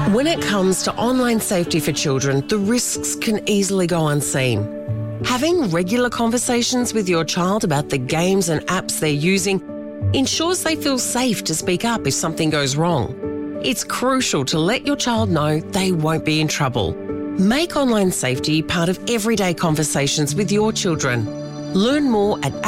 When it comes to online safety for children, the risks can easily go unseen. Having regular conversations with your child about the games and apps they're using ensures they feel safe to speak up if something goes wrong. It's crucial to let your child know they won't be in trouble. Make online safety part of everyday conversations with your children. Learn more at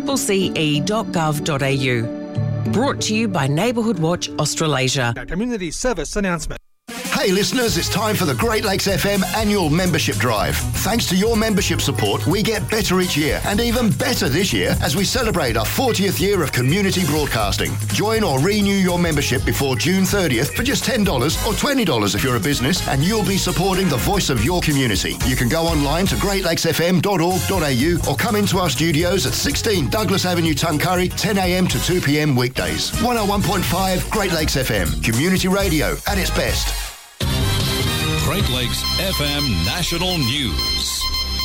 accce.gov.au. Brought to you by Neighbourhood Watch Australasia. Community service announcement. Hey listeners, it's time for the Great Lakes FM annual membership drive. Thanks to your membership support, we get better each year, and even better this year as we celebrate our 40th year of community broadcasting. Join or renew your membership before June 30th for just $10 or $20 if you're a business, and you'll be supporting the voice of your community. You can go online to greatlakesfm.org.au or come into our studios at 16 Douglas Avenue, Tuncurry, 10 a.m. to 2 p.m. weekdays. 101.5 Great Lakes FM, community radio at its best. Great Lakes FM National News.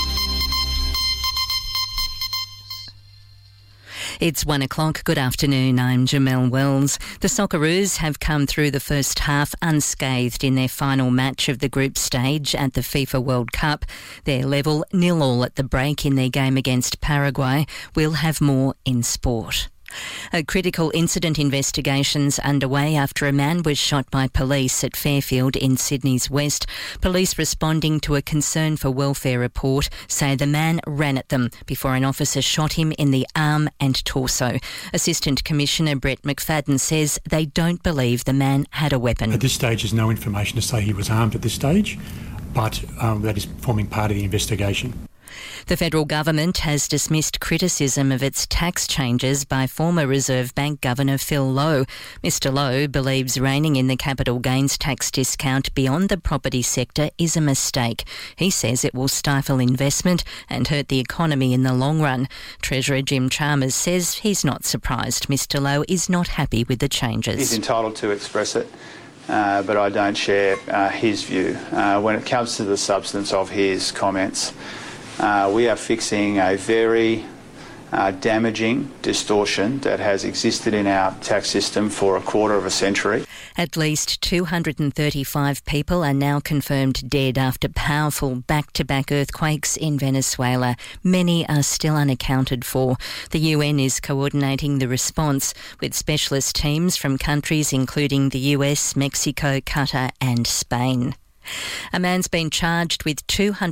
It's 1 o'clock. Good afternoon. I'm Jamelle Wells. The Socceroos have come through the first half unscathed in their final match of the group stage at the FIFA World Cup. They're level 0-0 at the break in their game against Paraguay. We'll have more in sport. A critical incident investigation's underway after a man was shot by police at Fairfield in Sydney's west. Police responding to a concern for welfare report say the man ran at them before an officer shot him in the arm and torso. Assistant Commissioner Brett McFadden says they don't believe the man had a weapon. At this stage, there's no information to say he was armed at this stage, but that is forming part of the investigation. The federal government has dismissed criticism of its tax changes by former Reserve Bank Governor Phil Lowe. Mr Lowe believes reining in the capital gains tax discount beyond the property sector is a mistake. He says it will stifle investment and hurt the economy in the long run. Treasurer Jim Chalmers says he's not surprised Mr Lowe is not happy with the changes. He's entitled to express it, but I don't share his view. When it comes to the substance of his comments, we are fixing a very damaging distortion that has existed in our tax system for a quarter of a century. At least 235 people are now confirmed dead after powerful back-to-back earthquakes in Venezuela. Many are still unaccounted for. The UN is coordinating the response with specialist teams from countries including the US, Mexico, Qatar and Spain. A man's been charged with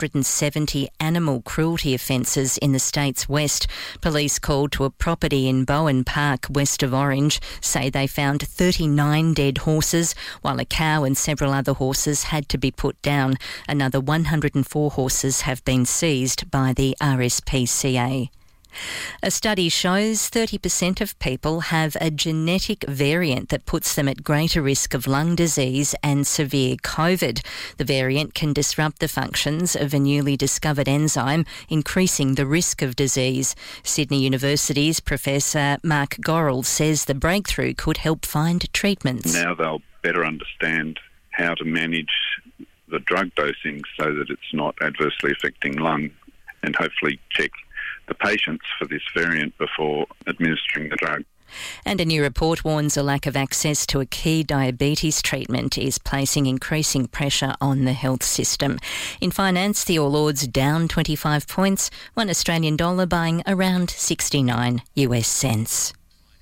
270 animal cruelty offences in the state's west. Police called to a property in Bowen Park, west of Orange, say they found 39 dead horses, while a cow and several other horses had to be put down. Another 104 horses have been seized by the RSPCA. A study shows 30% of people have a genetic variant that puts them at greater risk of lung disease and severe COVID. The variant can disrupt the functions of a newly discovered enzyme, increasing the risk of disease. Sydney University's Professor Mark Gorrell says the breakthrough could help find treatments. Now they'll better understand how to manage the drug dosing so that it's not adversely affecting lung, and hopefully check the patients for this variant before administering the drug. And a new report warns a lack of access to a key diabetes treatment is placing increasing pressure on the health system. In finance, the All Ords down 25 points, $1 Australian buying around 69 US cents.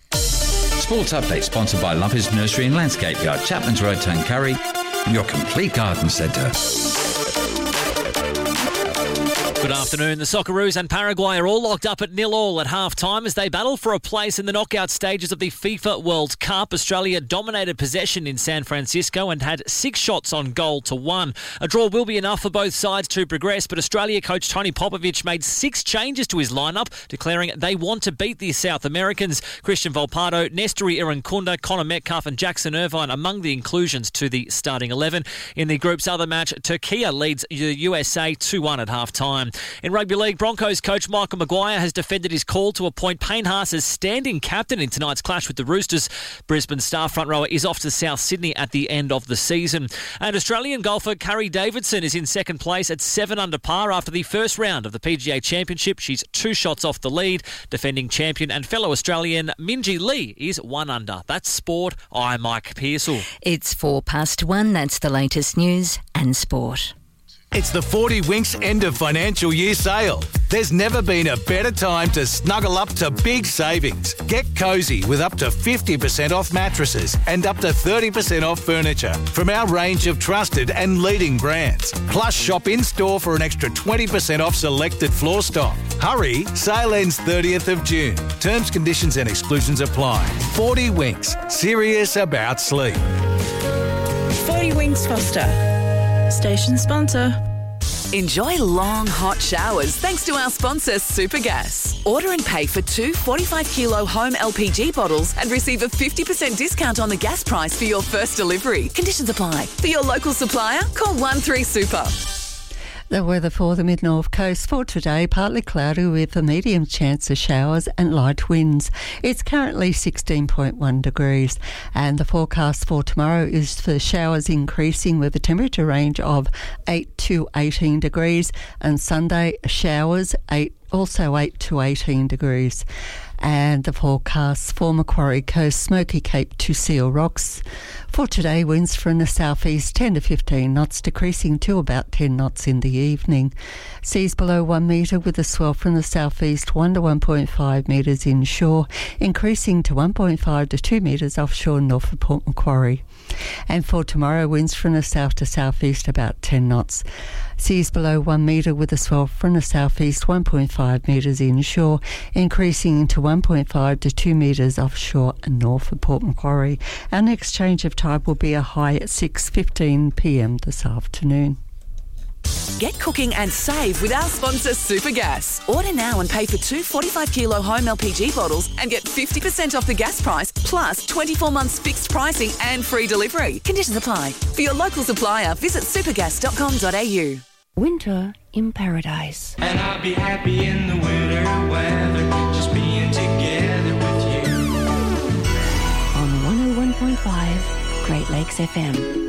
Sports Update sponsored by Lumpers Nursery and Landscape Yard, Chapman's Road, Tuncurry, your complete garden centre. Good afternoon. The Socceroos and Paraguay are all locked up at 0-0 at half-time as they battle for a place in the knockout stages of the FIFA World Cup. Australia dominated possession in San Francisco and had 6 shots on goal to 1. A draw will be enough for both sides to progress, but Australia coach Tony Popovic made 6 changes to his lineup, declaring they want to beat the South Americans. Christian Volpato, Nestori Irankunda, Connor Metcalf and Jackson Irvine among the inclusions to the starting 11. In the group's other match, Turkey leads the USA 2-1 at half-time. season. In rugby league, Broncos coach Michael Maguire has defended his call to appoint Payne Haas as standing captain in tonight's clash with the Roosters. Brisbane star front rower is off to South Sydney at the end of the season. And Australian golfer Carrie Davidson is in second place at 7 under par after the first round of the PGA Championship. She's 2 shots off the lead. Defending champion and fellow Australian Minjee Lee is 1 under. That's sport. I'm Mike Pearsall. It's 1:04. That's the latest news and sport. It's the 40 Winks end of financial year sale. There's never been a better time to snuggle up to big savings. Get cosy with up to 50% off mattresses and up to 30% off furniture from our range of trusted and leading brands. Plus, shop in-store for an extra 20% off selected floor stock. Hurry, sale ends 30th of June. Terms, conditions and exclusions apply. 40 Winks, serious about sleep. 40 Winks Foster. Station sponsor. Enjoy long, hot showers thanks to our sponsor, Supergas. Order and pay for 2 45-kilo home LPG bottles and receive a 50% discount on the gas price for your first delivery. Conditions apply. For your local supplier, call 13Super. The weather for the mid-north coast for today, partly cloudy with a medium chance of showers and light winds. It's currently 16.1 degrees and the forecast for tomorrow is for showers increasing with a temperature range of 8 to 18 degrees and Sunday showers also 8 to 18 degrees. And the forecast for Macquarie Coast, Smoky Cape to Seal Rocks. For today, winds from the southeast 10 to 15 knots, decreasing to about 10 knots in the evening. Seas below 1 metre with a swell from the southeast 1 to 1.5 metres inshore, increasing to 1.5 to 2 metres offshore north of Port Macquarie. And for tomorrow, winds from the south to southeast about 10 knots. Seas below 1 metre with a swell from the southeast 1.5 metres inshore, increasing to 1.5 to 2 metres offshore and north of Port Macquarie. Our next change of tide will be a high at 6:15 p.m. this afternoon. Get cooking and save with our sponsor, Supergas. Order now and pay for 2 45-kilo home LPG bottles and get 50% off the gas price, plus 24 months fixed pricing and free delivery. Conditions apply. For your local supplier, visit supergas.com.au. Winter in paradise. And I'll be happy in the winter weather, just being together with you. On 101.5 Great Lakes FM.